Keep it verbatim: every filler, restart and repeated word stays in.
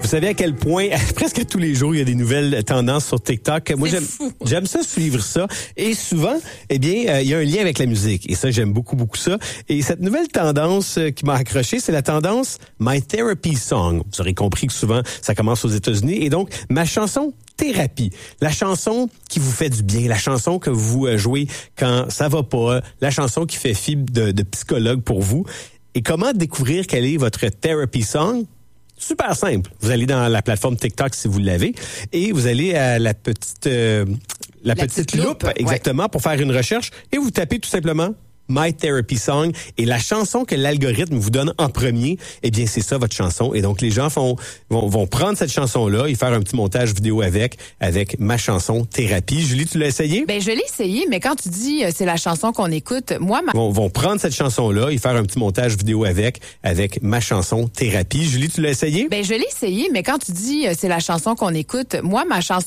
Vous savez à quel point, presque tous les jours, il y a des nouvelles tendances sur TikTok. Moi, j'aime, fou. j'aime ça, suivre ça. Et souvent, eh bien, euh, il y a un lien avec la musique. Et ça, j'aime beaucoup, beaucoup ça. Et cette nouvelle tendance euh, qui m'a accroché, c'est la tendance My Therapy Song. Vous aurez compris que souvent, ça commence aux États-Unis. Et donc, ma chanson thérapie. La chanson qui vous fait du bien, la chanson que vous euh, jouez quand ça va pas, la chanson qui fait fi de, de psychologue pour vous. Et comment découvrir quelle est votre therapy song? Super simple. Vous allez dans la plateforme TikTok si vous l'avez et vous allez à la petite euh, la, la petite, petite loupe, loupe exactement ouais. pour faire une recherche et vous tapez tout simplement My Therapy Song et la chanson que l'algorithme vous donne en premier, eh bien c'est ça votre chanson et donc les gens font vont, vont prendre cette chanson-là et faire un petit montage vidéo avec avec ma chanson Thérapie. Julie, tu l'as essayé? Ben je l'ai essayé, mais quand tu dis euh, c'est la chanson qu'on écoute, moi ma... vont, vont prendre cette chanson-là et faire un petit montage vidéo avec avec ma chanson Thérapie. Julie, tu l'as essayé? Ben je l'ai essayé, mais quand tu dis euh, c'est la chanson qu'on écoute, moi ma chanson